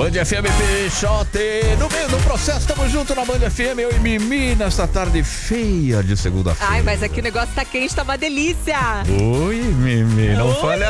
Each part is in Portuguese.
Band FM Peixote. No meio do processo, tamo junto na Band FM. Eu e Mimi nesta tarde feia de segunda-feira. Ai, mas aqui o negócio tá quente, tá uma delícia. Oi, Mimi, não Oi. falha.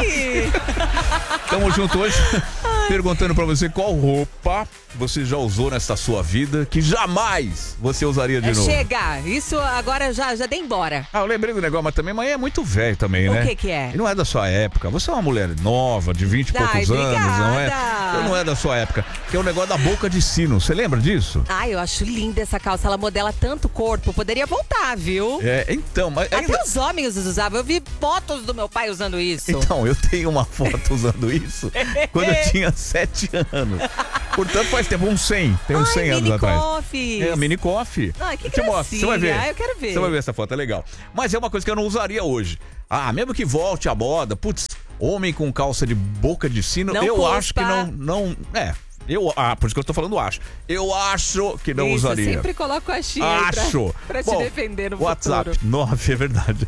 Tamo junto hoje perguntando pra você qual roupa você já usou nesta sua vida que jamais você usaria de novo. Chega, isso agora já dei embora. Eu lembrei do negócio, mas também amanhã é muito velho também, né? O que é? E não é da sua época. Você é uma mulher nova, de 20 e poucos anos, não é? Então não é da sua época. Que é o negócio da boca de sino. Você lembra disso? Ai, eu acho linda essa calça. Ela modela tanto o corpo. Poderia voltar, viu? Então, mas ainda... Até os homens usavam. Eu vi fotos do meu pai usando isso. Então, eu tenho uma foto usando isso quando eu tinha 7 anos. Portanto, faz tempo, uns 100. Tem uns 100 anos atrás. Coffee. É, mini coffee. Ai, que eu te mostro, você vai ver. Eu quero ver. Você vai ver essa foto, é legal. Mas é uma coisa que eu não usaria hoje. Mesmo que volte à moda, putz, homem com calça de boca de sino, não eu cuspa. acho que não... por isso que eu tô falando acho. Eu acho que não usaria. Eu sempre coloco a chia pra te defender no WhatsApp, futuro. 9, é verdade.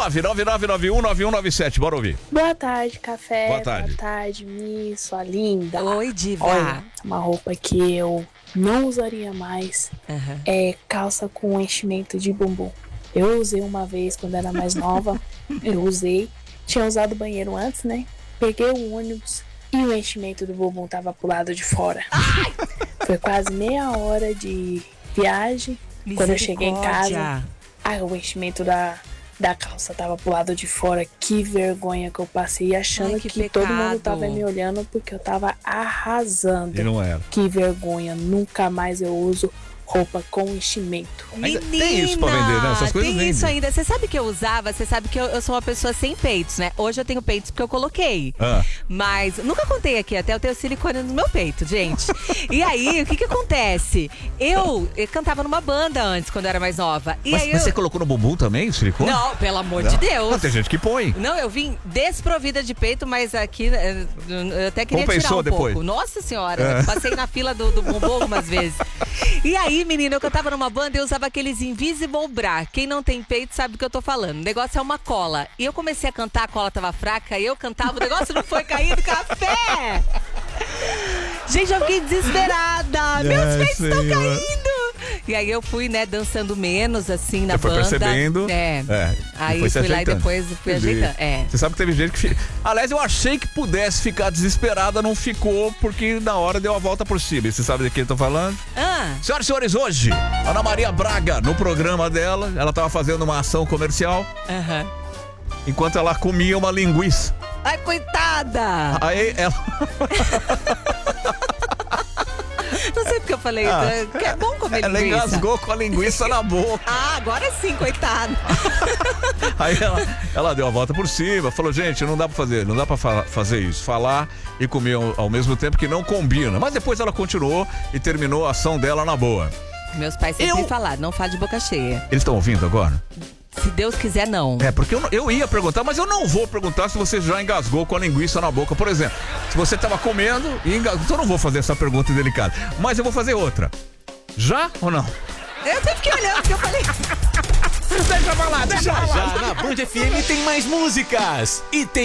999919197, bora ouvir. Boa tarde, café. Boa tarde. Boa tarde, Mi, sua linda. Oi, diva. Olha, uma roupa que eu não usaria mais é calça com enchimento de bumbum. Eu usei uma vez quando era mais nova. Tinha usado o banheiro antes, né? Peguei o ônibus e o enchimento do bumbum tava pro lado de fora. Foi quase meia hora de viagem. Quando eu cheguei em casa, o enchimento da calça tava pro lado de fora. Que vergonha que eu passei, achando que todo mundo tava me olhando porque eu tava arrasando. E não era. Que vergonha, nunca mais eu uso roupa com enchimento. Menina, tem isso pra vender, né? Essas coisas tem vendem. isso ainda. Você sabe que eu usava? Você sabe que eu sou uma pessoa sem peitos, né? Hoje eu tenho peitos porque eu coloquei. Mas nunca contei aqui, até eu tenho silicone no meu peito, gente. E aí, o que acontece? Eu cantava numa banda antes, quando eu era mais nova. E Mas aí você colocou no bumbum também o silicone? Não, pelo amor de Deus. Não, tem gente que põe. Não, eu vim desprovida de peito, mas aqui eu até queria Compensou tirar depois. pouco. Nossa senhora, passei na fila do bumbum algumas vezes. E aí, menina, eu cantava numa banda e eu usava aqueles Invisible Bra. Quem não tem peito sabe do que eu tô falando. O negócio é uma cola. E eu comecei a cantar, a cola tava fraca, e eu cantava, o negócio não foi cair do café. Gente, eu fiquei desesperada. Meus peitos estão caindo. E aí eu fui, né, dançando menos, assim, na banda. Você foi percebendo. Aí foi fui lá e depois fui ajeitando. Você sabe que teve gente que... Aliás, eu achei que pudesse ficar desesperada, não ficou, porque na hora deu a volta por cima. E você sabe de quem eu tô falando? Senhoras e senhores, hoje, Ana Maria Braga, no programa dela, ela tava fazendo uma ação comercial. Enquanto ela comia uma linguiça. Ai, coitada! Aí ela... Não sei porque eu falei isso. Que é bom comer linguiça. Ela engasgou com a linguiça na boca. Agora sim, coitada. Aí ela deu a volta por cima, falou, gente, não dá pra fazer isso. Falar e comer ao mesmo tempo que não combina. Mas depois ela continuou e terminou a ação dela na boa. Meus pais sempre falaram, não fale de boca cheia. Eles estão ouvindo agora? Se Deus quiser, não. Porque eu ia perguntar, mas eu não vou perguntar se você já engasgou com a linguiça na boca. Por exemplo, se você estava comendo e engasgou. Então eu não vou fazer essa pergunta delicada. Mas eu vou fazer outra. Já ou não? Eu até fiquei olhando, porque eu falei... Deixa eu falar, deixa eu falar. Já na Band FM tem mais músicas. E tem